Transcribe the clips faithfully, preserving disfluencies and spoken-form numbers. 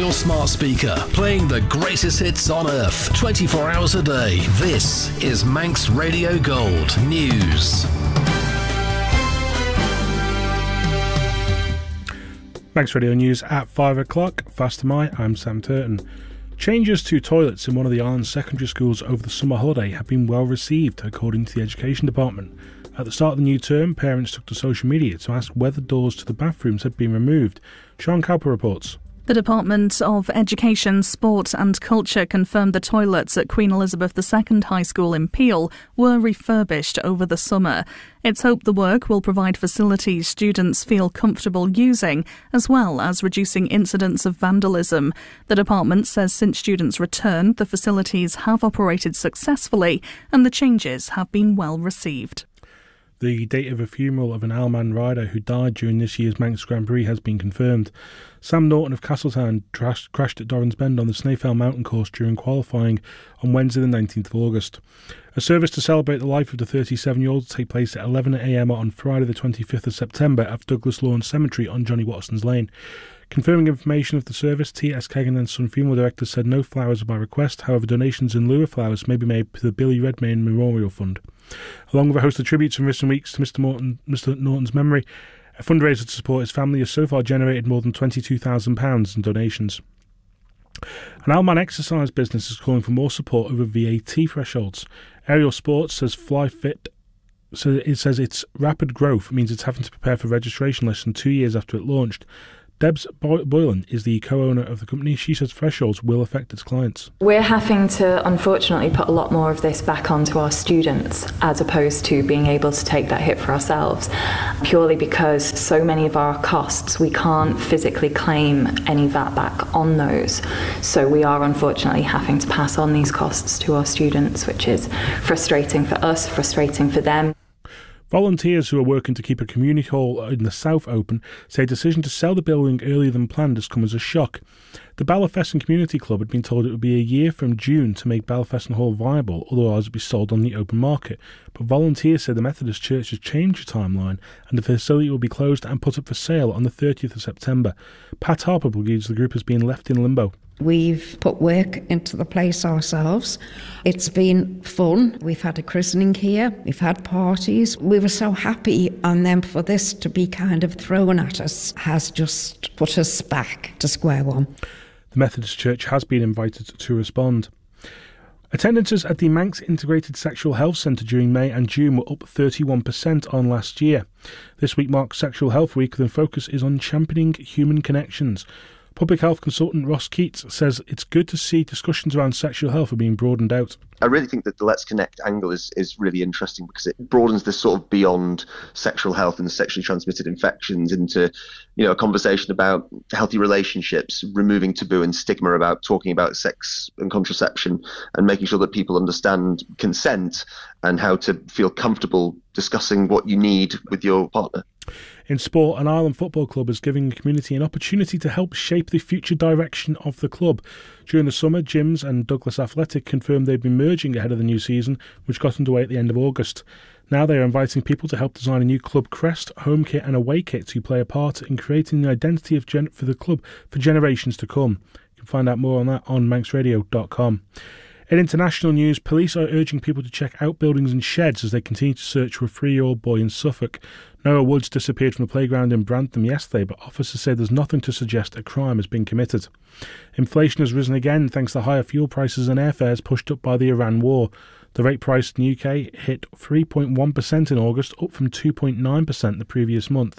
your smart speaker, playing the greatest hits on earth, twenty-four hours a day. This is Manx Radio Gold News. Manx Radio News at five o'clock. Faster My, I'm Sam Turton. Changes to toilets in one of the island's secondary schools over the summer holiday have been well received, according to the Education Department. At the start of the new term, parents took to social media to ask whether doors to the bathrooms had been removed. Sean Cowper reports. The Department of Education, Sport and Culture confirmed the toilets at Queen Elizabeth the Second High School in Peel were refurbished over the summer. It's hoped the work will provide facilities students feel comfortable using, as well as reducing incidents of vandalism. The department says since students returned, the facilities have operated successfully and the changes have been well received. The date of a funeral of an Alman rider who died during this year's Manx Grand Prix has been confirmed. Sam Norton of Castletown trash- crashed at Dorrans Bend on the Snaefell mountain course during qualifying on Wednesday the nineteenth of August. A service to celebrate the life of the thirty-seven-year-old will take place at eleven a m on Friday the twenty-fifth of September at Douglas Lawn Cemetery on Johnny Wattson's Lane. Confirming information of the service, T S Kegan and Son Funeral Director said no flowers are by request. However, donations in lieu of flowers may be made to the Billy Redmayne Memorial Fund. Along with a host of tributes in recent weeks to Mister Norton, Mister Norton's memory, a fundraiser to support his family has so far generated more than twenty-two thousand pounds in donations. An Alman exercise business is calling for more support over V A T thresholds. Aerial Sports says FlyFit so it says its rapid growth means it's having to prepare for registration less than two years after it launched. Debs Boylan is the co-owner of the company. She says thresholds will affect its clients. We're having to, unfortunately, put a lot more of this back onto our students as opposed to being able to take that hit for ourselves, purely because so many of our costs, we can't physically claim any V A T back on those. So we are, unfortunately, having to pass on these costs to our students, which is frustrating for us, frustrating for them. Volunteers who are working to keep a community hall in the south open say a decision to sell the building earlier than planned has come as a shock. The Ballafesson Community Club had been told it would be a year from June to make Ballafesson Hall viable, otherwise it would be sold on the open market. But volunteers say the Methodist Church has changed the timeline and the facility will be closed and put up for sale on the thirtieth of September. Pat Harper believes the group has been left in limbo. We've put work into the place ourselves. It's been fun. We've had a christening here. We've had parties. We were so happy, and then for this to be kind of thrown at us has just put us back to square one. The Methodist Church has been invited to respond. Attendances at the Manx Integrated Sexual Health Centre during May and June were up thirty-one percent on last year. This week marks Sexual Health Week, and the focus is on championing human connections. Public health consultant Ross Keats says it's good to see discussions around sexual health are being broadened out. I really think that the Let's Connect angle is, is really interesting because it broadens this sort of beyond sexual health and sexually transmitted infections into, you know, a conversation about healthy relationships, removing taboo and stigma about talking about sex and contraception, and making sure that people understand consent and how to feel comfortable discussing what you need with your partner. In sport, an Ireland football club is giving the community an opportunity to help shape the future direction of the club. During the summer, Jims and Douglas Athletic confirmed they'd been merging ahead of the new season, which got underway at the end of August. Now they are inviting people to help design a new club crest, home kit and away kit to play a part in creating the identity of gen- for the club for generations to come. You can find out more on that on manx radio dot com. In international news, police are urging people to check outbuildings and sheds as they continue to search for a three-year-old boy in Suffolk. Noah Woods disappeared from the playground in Brantham yesterday, but officers say there's nothing to suggest a crime has been committed. Inflation has risen again thanks to higher fuel prices and airfares pushed up by the Iran war. The rate price in the U K hit three point one percent in August, up from two point nine percent the previous month.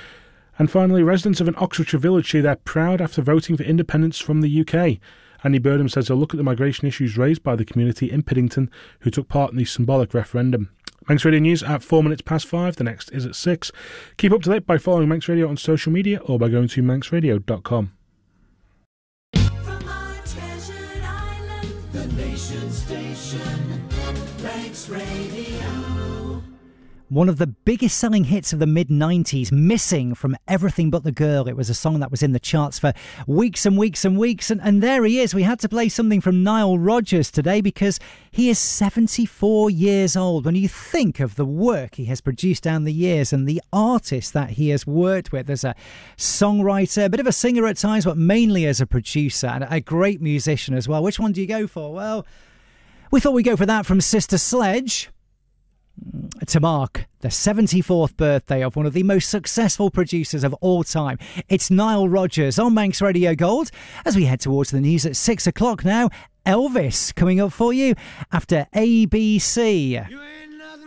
And finally, residents of an Oxfordshire village say they're proud after voting for independence from the U K. Andy Burnham says they'll look at the migration issues raised by the community in Piddington, who took part in the symbolic referendum. Manx Radio News at four minutes past five. The next is at six. Keep up to date by following Manx Radio on social media or by going to manx radio dot com. From our treasured island, the nation station, Manx Radio. One of the biggest selling hits of the mid nineties, Missing from Everything But the Girl. It was a song that was in the charts for weeks and weeks and weeks. And, and there he is. We had to play something from Nile Rodgers today because he is seventy-four years old. When you think of the work he has produced down the years and the artists that he has worked with as a songwriter, a bit of a singer at times, but mainly as a producer and a great musician as well. Which one do you go for? Well, we thought we'd go for that from Sister Sledge, to mark the seventy-fourth birthday of one of the most successful producers of all time. It's Nile Rodgers on Manx Radio Gold. As we head towards the news at six o'clock now, Elvis coming up for you after A B C. You ain't